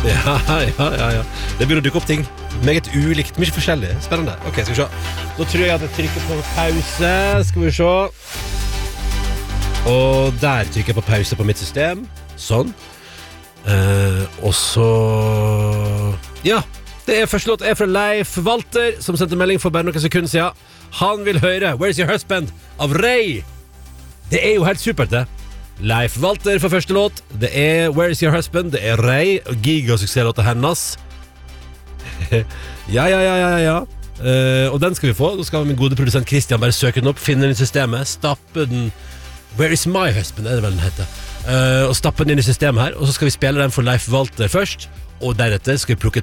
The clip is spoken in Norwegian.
Ja. Det begynner å dukke opp ting meget ulikt, mye forskjellig. Spennende. Ok, skal vi se. Da tror jeg at jeg trykker på pause. Skal vi se. Og der trykker jeg på pause på mitt system. Sånn. Og så... Ja, det er første låt er fra Leif Walter, som sendte melding for bare noen sekunder siden. Han vil høre Where's Your Husband av Ray. Det er jo helt supert, det. Leif Walter for første låt. Det er Where's Your Husband. Det er Ray, gigasuksesslåta hennes. Ja. Og den skal vi få. Da skal min gode produsent Christian bare søke den opp, finne den i systemet, stappe den. Where is my husband, er det vel den heter. Og stappe den inn i systemet her. Og så skal vi spille den for Leif Walter først. Og deretter skal vi plukke